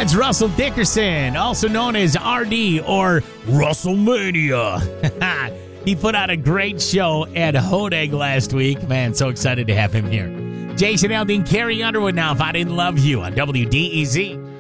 That's Russell Dickerson, also known as RD or Russellmania. He put out a great show at Hodag last week. Man, so excited to have him here. Jason Aldean, Carrie Underwood now, If I Didn't Love You on WDEZ.